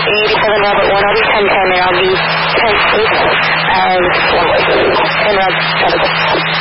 87 Robert 1, I'll be 1010 and I'll be 10 8 and 1 and Rob,